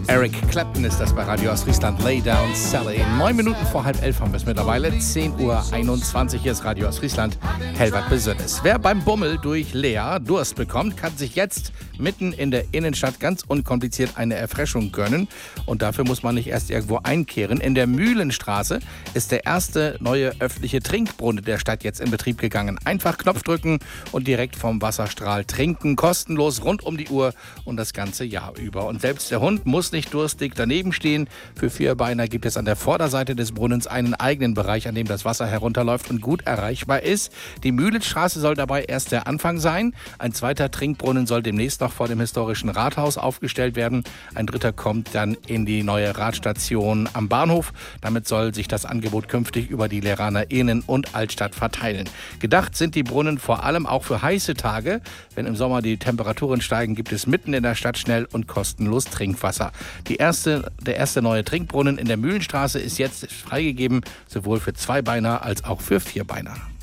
Eric Clapton ist das bei Radio Ostfriesland. Lay Down Sally. 9 Minuten vor 10:30 haben wir es mittlerweile. 10:21 Uhr. Hier ist Radio Ostfriesland. Helbert Besönnes. Wer beim Bummel durch Leer Durst bekommt, kann sich jetzt mitten in der Innenstadt ganz unkompliziert eine Erfrischung gönnen. Und dafür muss man nicht erst irgendwo einkehren. In der Mühlenstraße ist der erste neue öffentliche Trinkbrunnen der Stadt jetzt in Betrieb gegangen. Einfach Knopf drücken und direkt vom Wasserstrahl trinken. Kostenlos rund um die Uhr und das ganze Jahr über. Und selbst der Hund muss nicht durstig daneben stehen. Für Vierbeiner gibt es an der Vorderseite des Brunnens einen eigenen Bereich, an dem das Wasser herunterläuft und gut erreichbar ist. Die Mühlenstraße soll dabei erst der Anfang sein. Ein zweiter Trinkbrunnen soll demnächst noch vor dem historischen Rathaus aufgestellt werden. Ein dritter kommt dann in die neue Radstation am Bahnhof. Damit soll sich das Angebot künftig über die Leeraner Innen- und Altstadt verteilen. Gedacht sind die Brunnen vor allem auch für heiße Tage. Wenn im Sommer die Temperaturen steigen, gibt es mitten in der Stadt schnell und kostenlos Trinkwasser. Der erste neue Trinkbrunnen in der Mühlenstraße ist jetzt freigegeben, sowohl für Zweibeiner als auch für Vierbeiner.